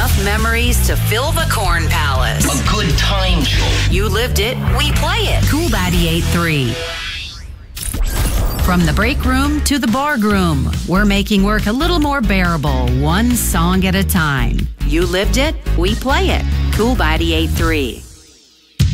enough memories to fill the Corn Palace. A good time show. You lived it, we play it. Cool 98.3. From the break room to the bar room, we're making work a little more bearable, one song at a time. You lived it, we play it. Cool 98.3.